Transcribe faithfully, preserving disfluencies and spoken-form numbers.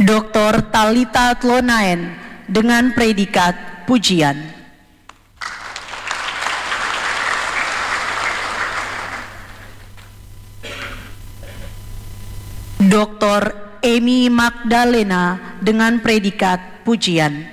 Doktor Talita Tlonaen dengan predikat pujian. Doktor Emi Magdalena dengan predikat pujian.